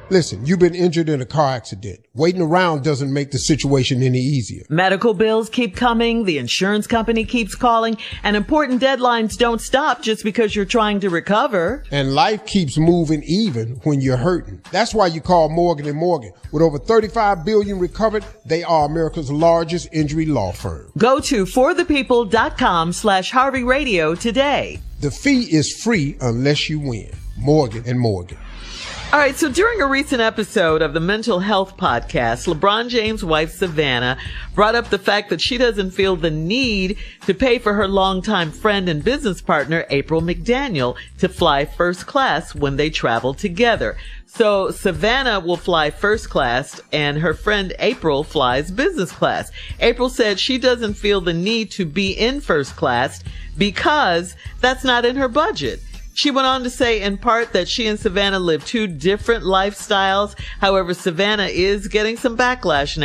Listen, you've been injured in a car accident. Waiting around doesn't make the situation any easier. Medical bills keep coming, the insurance company keeps calling, and important deadlines don't stop just because you're trying to recover. And life keeps moving even when you're hurting. That's why you call Morgan & Morgan. With over $35 billion recovered, they are America's largest injury law firm. Go to forthepeople.com/Harvey Radio today. The fee is free unless you win. Morgan & Morgan. All right, so during a recent episode of the Mental Health Podcast, LeBron James' wife, Savannah, brought up the fact that she doesn't feel the need to pay for her longtime friend and business partner, April McDaniel, to fly first class when they travel together. So Savannah will fly first class and her friend April flies business class. April said she doesn't feel the need to be in first class because that's not in her budget. She went on to say in part that she and Savannah live two different lifestyles. However, Savannah is getting some backlash now.